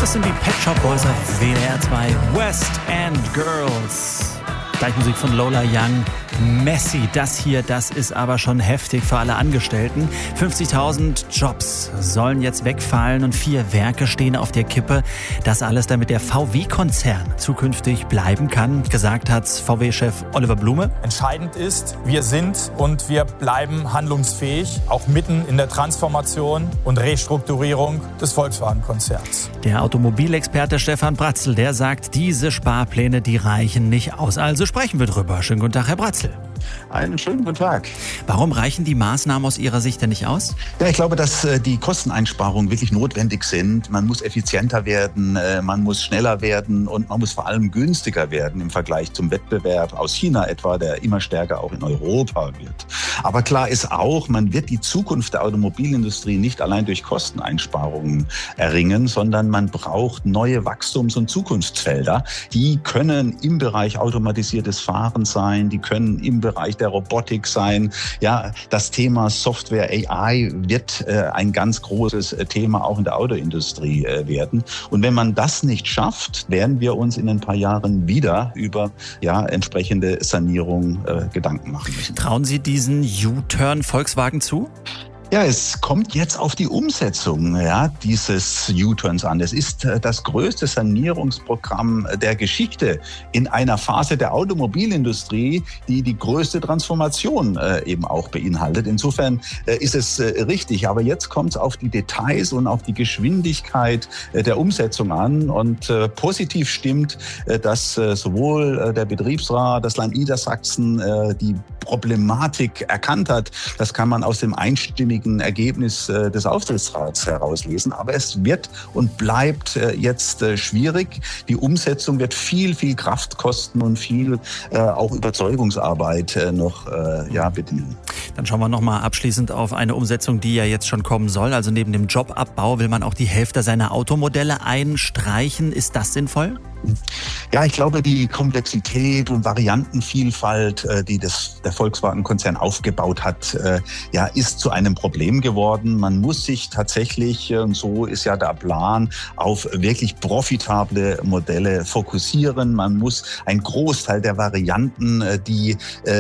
Das sind die Pet Shop Boys auf WDR 2, West End Girls. Gleich Musik von Lola Young. Messi, das ist aber schon heftig für alle Angestellten. 50.000 Jobs sollen jetzt wegfallen und 4 Werke stehen auf der Kippe. Das alles, damit der VW-Konzern zukünftig bleiben kann, gesagt hat VW-Chef Oliver Blume. Entscheidend ist, wir sind und wir bleiben handlungsfähig, auch mitten in der Transformation und Restrukturierung des Volkswagen-Konzerns. Der Automobilexperte Stefan Bratzel, der sagt, diese Sparpläne, die reichen nicht aus. Also sprechen wir drüber. Schönen guten Tag, Herr Bratzel. Einen schönen guten Tag. Warum reichen die Maßnahmen aus Ihrer Sicht denn nicht aus? Ja, ich glaube, dass die Kosteneinsparungen wirklich notwendig sind. Man muss effizienter werden, man muss schneller werden und man muss vor allem günstiger werden im Vergleich zum Wettbewerb aus China etwa, der immer stärker auch in Europa wird. Aber klar ist auch, man wird die Zukunft der Automobilindustrie nicht allein durch Kosteneinsparungen erringen, sondern man braucht neue Wachstums- und Zukunftsfelder. Die können im Bereich automatisiertes Fahren sein, die können im Bereich der Robotik sein. Ja, das Thema Software AI wird ein ganz großes Thema auch in der Autoindustrie werden. Und wenn man das nicht schafft, werden wir uns in ein paar Jahren wieder über entsprechende Sanierung Gedanken machen müssen. Trauen Sie diesen U-Turn Volkswagen zu? Ja, es kommt jetzt auf die Umsetzung dieses U-Turns an. Es ist das größte Sanierungsprogramm der Geschichte in einer Phase der Automobilindustrie, die die größte Transformation eben auch beinhaltet. Insofern ist es richtig. Aber jetzt kommt es auf die Details und auf die Geschwindigkeit der Umsetzung an. Und positiv stimmt, dass sowohl der Betriebsrat, das Land Niedersachsen die Problematik erkannt hat. Das kann man aus dem einstimmigen Ergebnis des Aufsichtsrats herauslesen. Aber es wird und bleibt jetzt schwierig. Die Umsetzung wird viel Kraft kosten und viel auch Überzeugungsarbeit noch bedingen. Dann schauen wir nochmal abschließend auf eine Umsetzung, die ja jetzt schon kommen soll. Also neben dem Jobabbau will man auch die Hälfte seiner Automodelle einstreichen. Ist das sinnvoll? Ja, ich glaube, die Komplexität und Variantenvielfalt, die der Volkswagen-Konzern aufgebaut hat, ist zu einem Problem geworden. Man muss sich tatsächlich, und so ist ja der Plan, auf wirklich profitable Modelle fokussieren. Man muss einen Großteil der Varianten, die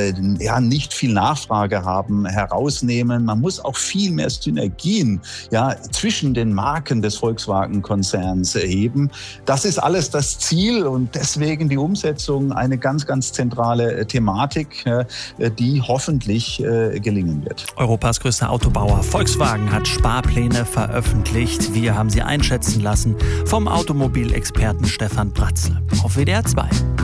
nicht viel Nachfrage haben, herausnehmen. Man muss auch viel mehr Synergien zwischen den Marken des Volkswagen-Konzerns heben. Das ist alles das Ziel und deswegen die Umsetzung eine ganz zentrale Thematik, die hoffentlich gelingen wird. Europas größter Autobauer Volkswagen hat Sparpläne veröffentlicht. Wir haben sie einschätzen lassen vom Automobilexperten Stefan Bratzel auf WDR 2.